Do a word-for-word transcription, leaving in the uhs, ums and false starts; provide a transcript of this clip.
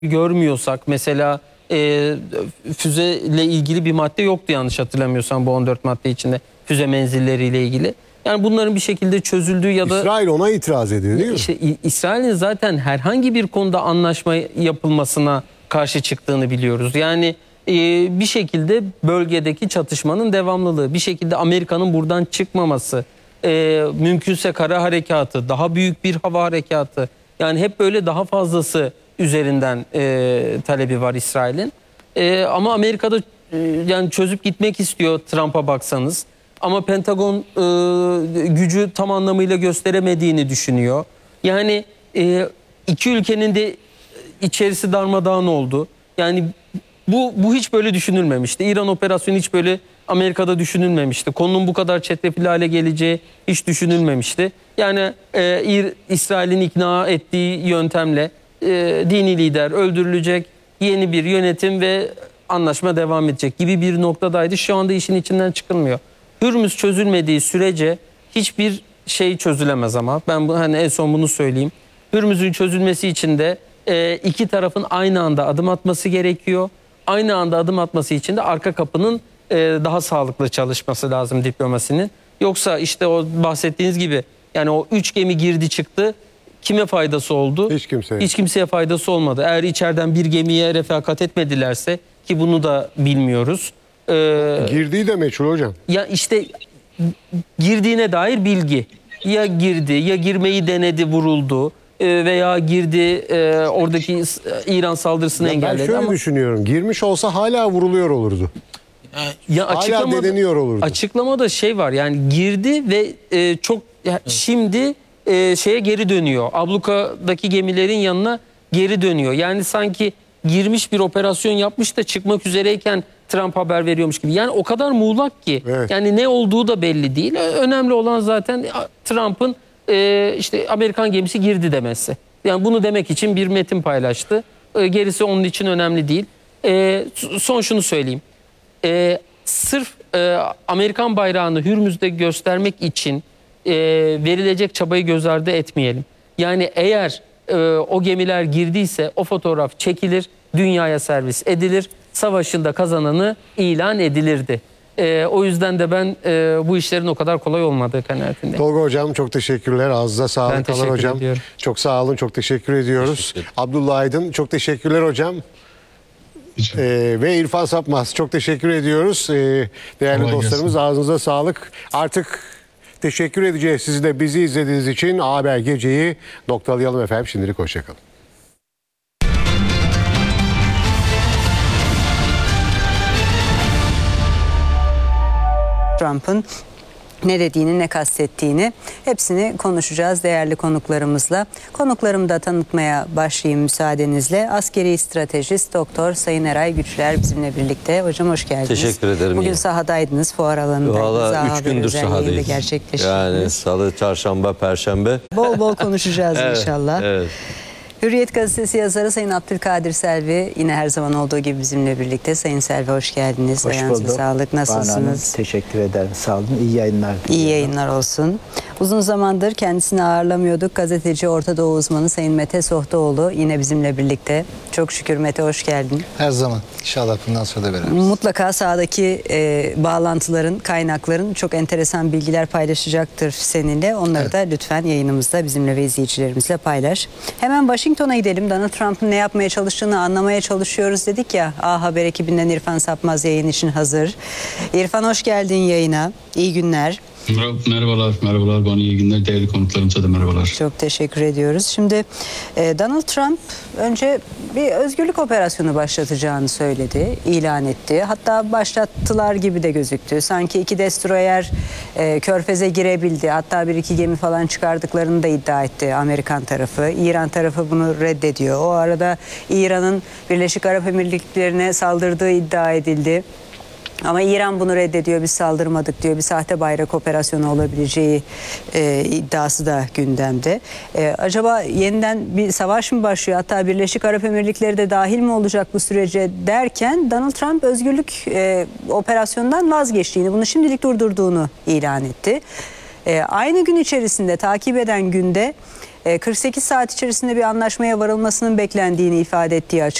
görmüyorsak, mesela e, füzeyle ilgili bir madde yoktu yanlış hatırlamıyorsam bu on dört madde içinde, füze menzilleriyle ilgili. Yani bunların bir şekilde çözüldüğü ya da... İsrail ona itiraz ediyor değil mi? İşte İsrail'in zaten herhangi bir konuda anlaşma yapılmasına karşı çıktığını biliyoruz. Yani e, bir şekilde bölgedeki çatışmanın devamlılığı, bir şekilde Amerika'nın buradan çıkmaması, e, mümkünse kara harekatı, daha büyük bir hava harekatı, yani hep böyle daha fazlası üzerinden e, talebi var İsrail'in. E, ama Amerika'da e, yani çözüp gitmek istiyor Trump'a baksanız. Ama Pentagon e, gücü tam anlamıyla gösteremediğini düşünüyor. Yani e, iki ülkenin de içerisi darmadağın oldu. Yani bu bu hiç böyle düşünülmemişti. İran operasyonu hiç böyle Amerika'da düşünülmemişti. Konunun bu kadar çetrefilli hale geleceği hiç düşünülmemişti. Yani e, İsrail'in ikna ettiği yöntemle e, dini lider öldürülecek, yeni bir yönetim ve anlaşma devam edecek gibi bir noktadaydı. Şu anda işin içinden çıkılmıyor. Hürmüz çözülmediği sürece hiçbir şey çözülemez ama ben bu, hani en son bunu söyleyeyim. Hürmüz'ün çözülmesi için de e, iki tarafın aynı anda adım atması gerekiyor. Aynı anda adım atması için de arka kapının e, daha sağlıklı çalışması lazım diplomasinin. Yoksa işte o bahsettiğiniz gibi yani o üç gemi girdi çıktı, kime faydası oldu? Hiç kimseye. Hiç kimseye faydası olmadı. Eğer içeriden bir gemiye refakat etmedilerse, ki bunu da bilmiyoruz. Ee, Girdiği de meçhul hocam. Ya işte girdiğine dair bilgi. Ya girdi, ya girmeyi denedi, vuruldu veya girdi e, oradaki İran saldırısını ya engelledi. Ben şöyle ama düşünüyorum. Girmiş olsa hala vuruluyor olurdu. Ya hala deneniyor olurdu. Açıklamada şey var, yani girdi ve e, çok ya, şimdi e, şeye geri dönüyor. Ablukadaki gemilerin yanına geri dönüyor. Yani sanki girmiş bir operasyon yapmış da çıkmak üzereyken Trump haber veriyormuş gibi. Yani o kadar muğlak ki. Evet. Yani ne olduğu da belli değil. Önemli olan zaten Trump'ın e, işte Amerikan gemisi girdi demesi. Yani bunu demek için bir metin paylaştı. E, gerisi onun için önemli değil. E, son şunu söyleyeyim. E, sırf e, Amerikan bayrağını Hürmüz'de göstermek için e, verilecek çabayı göz ardı etmeyelim. Yani eğer e, o gemiler girdiyse o fotoğraf çekilir, dünyaya servis edilir, savaşında kazananı ilan edilirdi. E, o yüzden de ben e, bu işlerin o kadar kolay olmadığı kanaatindeyim. Tolga hocam çok teşekkürler. Ağzınıza sağlık. Ben teşekkür hocam. ediyorum. Çok sağ olun. Çok teşekkür ediyoruz. Teşekkür Abdullah Aydın çok teşekkürler hocam. Ee, ve İrfan Sapmaz çok teşekkür ediyoruz. Ee, değerli Kolay dostlarımız gelsin. Ağzınıza sağlık. Artık teşekkür edeceğiz siz de bizi izlediğiniz için. A Haber Gece'yi noktalayalım efendim. Şimdilik hoşçakalın. Trump'ın ne dediğini, ne kastettiğini hepsini konuşacağız değerli konuklarımızla. Konuklarımı da tanıtmaya başlayayım müsaadenizle. Askeri stratejist Doktor Sayın Eray Güçler bizimle birlikte. Hocam hoş geldiniz. Teşekkür ederim. Bugün yine. sahadaydınız, fuar alanındaydınız. Valla üç gündür sahadayız. Yani salı, çarşamba, perşembe. Bol bol konuşacağız evet, inşallah. Evet. Hürriyet Gazetesi yazarı Sayın Abdülkadir Selvi yine her zaman olduğu gibi bizimle birlikte. Sayın Selvi hoş geldiniz. Hoş Ayağınıza bulduk. sağlık. Nasılsınız? Hanım, teşekkür ederim. Sağ olun. İyi yayınlar. İyi yayınlar olsun. Uzun zamandır kendisini ağırlamıyorduk. Gazeteci, Orta Doğu uzmanı Sayın Mete Sohtaoğlu yine bizimle birlikte. Çok şükür Mete hoş geldin. Her zaman. İnşallah bundan sonra da beraberiz. Mutlaka sahadaki e, bağlantıların, kaynakların çok enteresan bilgiler paylaşacaktır seninle. Onları evet. da lütfen yayınımızda bizimle ve izleyicilerimizle paylaş. Hemen Washington'a gidelim. Donald Trump'ın ne yapmaya çalıştığını anlamaya çalışıyoruz dedik ya. A Haber ekibinden İrfan Sapmaz yayın için hazır. İrfan hoş geldin yayına. İyi günler. Merhabalar, merhabalar. Bana iyi günler. Değerli konuklarımıza da merhabalar. Çok teşekkür ediyoruz. Şimdi e, Donald Trump önce bir özgürlük operasyonu başlatacağını söyledi, ilan etti. Hatta başlattılar gibi de gözüktü. Sanki iki destroyer e, Körfez'e girebildi. Hatta bir iki gemi falan çıkardıklarını da iddia etti Amerikan tarafı. İran tarafı bunu reddediyor. O arada İran'ın Birleşik Arap Emirlikleri'ne saldırdığı iddia edildi. Ama İran bunu reddediyor, biz saldırmadık diyor. Bir sahte bayrak operasyonu olabileceği e, iddiası da gündemde. E, acaba yeniden bir savaş mı başlıyor? Hatta Birleşik Arap Emirlikleri de dahil mi olacak bu sürece derken Donald Trump özgürlük e, operasyonundan vazgeçtiğini, bunu şimdilik durdurduğunu ilan etti. E, aynı gün içerisinde, takip eden günde e, kırk sekiz saat içerisinde bir anlaşmaya varılmasının beklendiğini ifade ettiği açık.